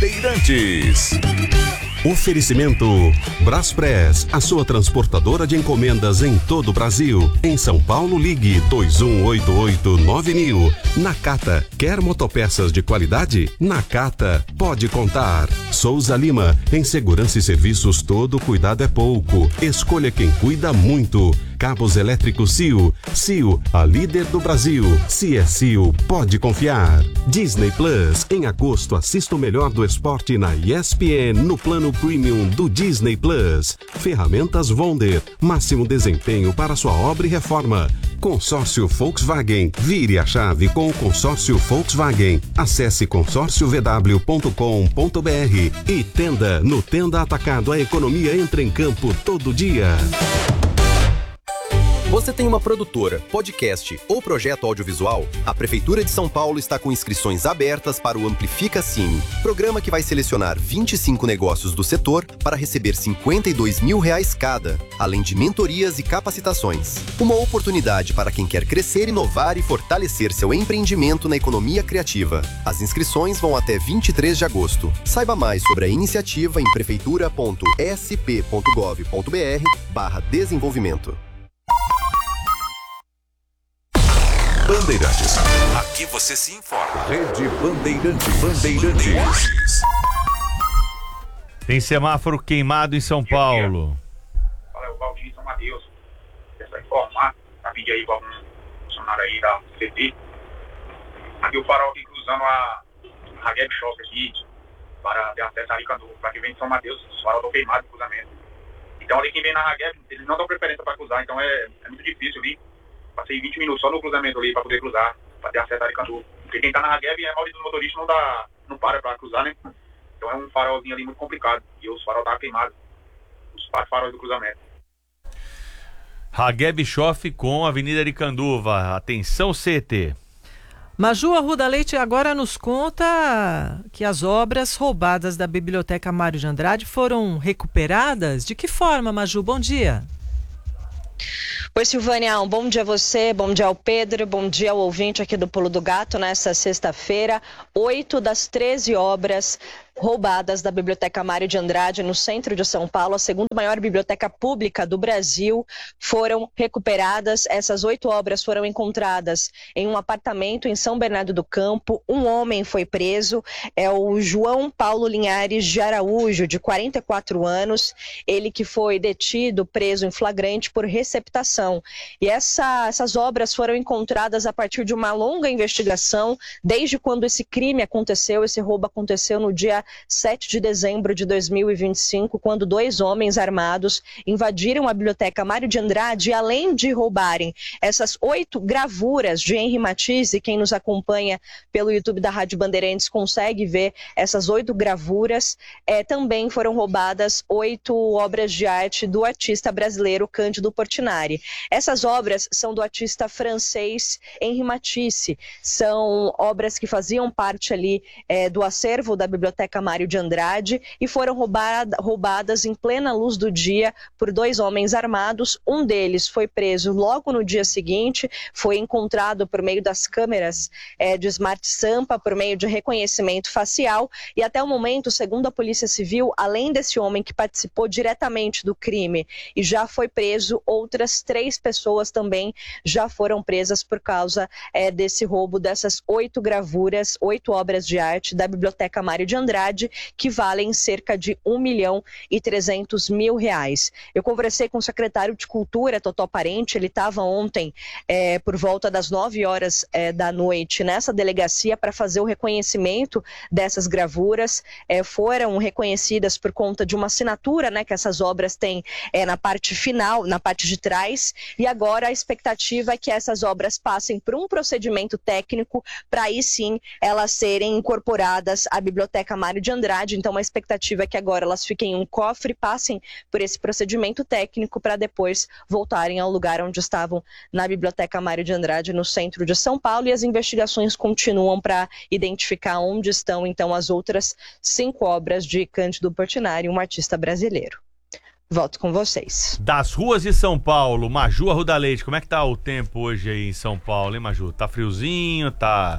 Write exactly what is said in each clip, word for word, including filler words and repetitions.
Bandeirantes. Oferecimento Braspress, a sua transportadora de encomendas em todo o Brasil. Em São Paulo, ligue dois um oito oito nove mil. Nakata, quer motopeças de qualidade? Nakata, pode contar. Souza Lima, em segurança e serviços todo cuidado é pouco. Escolha quem cuida muito. Cabos elétricos C I O. C I O, a líder do Brasil. Se é C I O, pode confiar. Disney Plus, em agosto assista o melhor do esporte na E S P N no plano Premium do Disney Plus. Ferramentas Wonder, máximo desempenho para sua obra e reforma. Consórcio Volkswagen, vire a chave com o consórcio Volkswagen. Acesse consórcio v w ponto com ponto b r e Tenda, no Tenda Atacado a economia entra em campo todo dia. Você tem uma produtora, podcast ou projeto audiovisual? A Prefeitura de São Paulo está com inscrições abertas para o Amplifica Cine, programa que vai selecionar vinte e cinco negócios do setor para receber cinquenta e dois mil reais cada, além de mentorias e capacitações. Uma oportunidade para quem quer crescer, inovar e fortalecer seu empreendimento na economia criativa. As inscrições vão até vinte e três de agosto. Saiba mais sobre a iniciativa em prefeitura ponto s p ponto gov ponto b r barra desenvolvimento. Bandeirantes. Aqui você se informa. Rede Bandeirantes. Bandeirantes. Tem semáforo queimado em São Paulo. Fala, é o Valdir São Mateus. Quer informar, tá pedindo aí para algum funcionário aí da C T. Aqui o farol aqui cruzando a Ragueb Shop aqui, para ter acesso a Aricanduva. Para quem vem de São Mateus, os farol estão queimados no cruzamento. Então ali quem vem na Ragueb, eles não dão preferência para cruzar, então é, é muito difícil ali. Passei vinte minutos só no cruzamento ali para poder cruzar, para ter acesso a Aricanduva. Porque quem tá na Ragueb, a maioria dos motoristas não, dá, não para para cruzar, né? Então é um farolzinho ali muito complicado. E os farol estavam queimados. Os quatro faróis do cruzamento. Ragueb Shop com Avenida Aricanduva. Atenção, C T. Maju Arruda Leite agora nos conta que as obras roubadas da Biblioteca Mário de Andrade foram recuperadas. De que forma, Maju? Bom dia. Oi, Silvânia, um bom dia a você, bom dia ao Pedro, bom dia ao ouvinte aqui do Pulo do Gato. Nessa sexta-feira, oito das treze obras roubadas da Biblioteca Mário de Andrade, no centro de São Paulo, a segunda maior biblioteca pública do Brasil, foram recuperadas. Essas oito obras foram encontradas em um apartamento em São Bernardo do Campo. Um homem foi preso, é o João Paulo Linhares de Araújo, de quarenta e quatro anos, ele que foi detido, preso em flagrante por receptação. E essa, essas obras foram encontradas a partir de uma longa investigação, desde quando esse crime aconteceu, esse roubo aconteceu no dia sete de dezembro de dois mil e vinte e cinco, quando dois homens armados invadiram a Biblioteca Mário de Andrade e, além de roubarem essas oito gravuras de Henri Matisse, quem nos acompanha pelo YouTube da Rádio Bandeirantes consegue ver essas oito gravuras, é, também foram roubadas oito obras de arte do artista brasileiro Cândido Portinari. Essas obras são do artista francês Henri Matisse, são obras que faziam parte ali é, do acervo da Biblioteca Mário de Andrade e foram roubada, roubadas em plena luz do dia por dois homens armados. Um deles foi preso logo no dia seguinte, foi encontrado por meio das câmeras é, de Smart Sampa, por meio de reconhecimento facial, e até o momento, segundo a Polícia Civil, além desse homem que participou diretamente do crime e já foi preso, outras três pessoas também já foram presas por causa é, desse roubo dessas oito gravuras, oito obras de arte da Biblioteca Mário de Andrade, que valem cerca de um milhão e trezentos mil reais. Eu conversei com o secretário de Cultura, Totó Parente, ele estava ontem é, por volta das nove horas é, da noite nessa delegacia para fazer o reconhecimento dessas gravuras. É, foram reconhecidas por conta de uma assinatura, né, que essas obras têm é, na parte final, na parte de trás, e agora a expectativa é que essas obras passem por um procedimento técnico para aí sim elas serem incorporadas à Biblioteca Mário de Andrade. Então a expectativa é que agora elas fiquem em um cofre, passem por esse procedimento técnico para depois voltarem ao lugar onde estavam, na Biblioteca Mário de Andrade, no centro de São Paulo, e as investigações continuam para identificar onde estão então as outras cinco obras de Cândido Portinari, um artista brasileiro. Volto com vocês. Das ruas de São Paulo, Maju Arruda Leite, como é que tá o tempo hoje aí em São Paulo, hein, Maju? Tá friozinho, tá...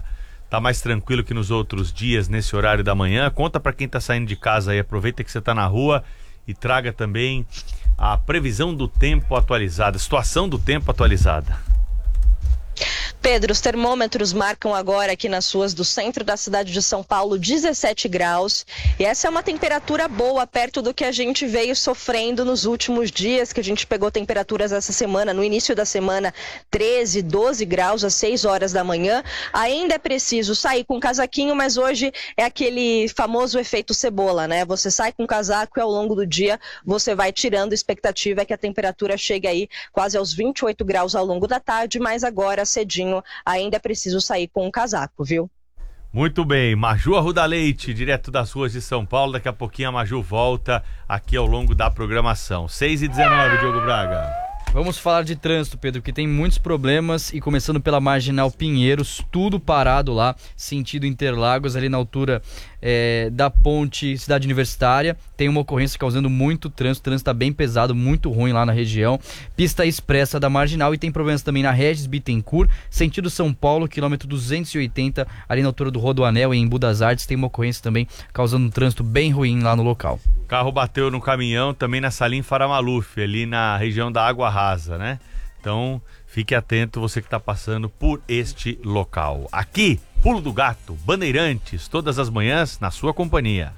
tá mais tranquilo que nos outros dias nesse horário da manhã? Conta para quem tá saindo de casa aí, aproveita que você tá na rua e traga também a previsão do tempo atualizada, a situação do tempo atualizada. Pedro, os termômetros marcam agora aqui nas ruas do centro da cidade de São Paulo dezessete graus, e essa é uma temperatura boa, perto do que a gente veio sofrendo nos últimos dias, que a gente pegou temperaturas essa semana, no início da semana, treze, doze graus às seis horas da manhã. Ainda é preciso sair com casaquinho, mas hoje é aquele famoso efeito cebola, né? Você sai com casaco e ao longo do dia você vai tirando. A expectativa é que a temperatura chegue aí quase aos vinte e oito graus ao longo da tarde, mas agora cedinho ainda é preciso sair com um casaco, viu? Muito bem, Maju Arruda Leite, direto das ruas de São Paulo. Daqui a pouquinho a Maju volta aqui ao longo da programação. seis e dezenove, Diogo Braga. Vamos falar de trânsito, Pedro, que tem muitos problemas, e começando pela Marginal Pinheiros, tudo parado lá, sentido Interlagos, ali na altura é, da ponte Cidade Universitária. Tem uma ocorrência causando muito trânsito, o trânsito está bem pesado, muito ruim lá na região. Pista expressa da Marginal, e tem problemas também na Regis Bittencourt, sentido São Paulo, quilômetro duzentos e oitenta, ali na altura do Rodoanel, em Embu das Artes. Tem uma ocorrência também causando um trânsito bem ruim lá no local. O carro bateu no caminhão também na Salim Faramaluf, ali na região da Água Rasa, né? Então, fique atento, você que está passando por este local. Aqui, Pulo do Gato, Bandeirantes, todas as manhãs, na sua companhia.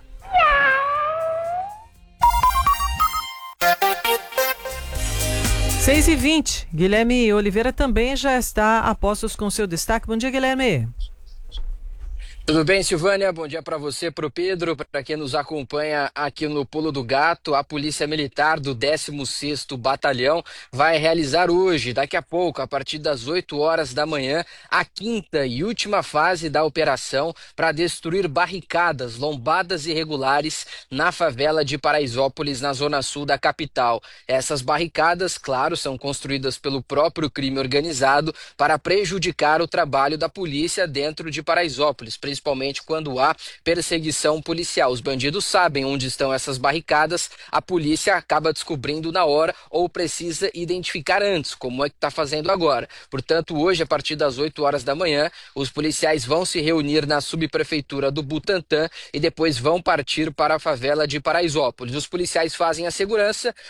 seis e vinte, Guilherme Oliveira também já está a postos com seu destaque. Bom dia, Guilherme. Tudo bem, Silvânia? Bom dia para você, para o Pedro, para quem nos acompanha aqui no Pulo do Gato. A Polícia Militar do décimo sexto Batalhão vai realizar hoje, daqui a pouco, a partir das oito horas da manhã, a quinta e última fase da operação para destruir barricadas, lombadas irregulares na favela de Paraisópolis, na zona sul da capital. Essas barricadas, claro, são construídas pelo próprio crime organizado para prejudicar o trabalho da polícia dentro de Paraisópolis, principalmente quando há perseguição policial. Os bandidos sabem onde estão essas barricadas, a polícia acaba descobrindo na hora ou precisa identificar antes, como é que está fazendo agora. Portanto, hoje, a partir das oito horas da manhã, os policiais vão se reunir na subprefeitura do Butantã e depois vão partir para a favela de Paraisópolis. Os policiais fazem a segurança,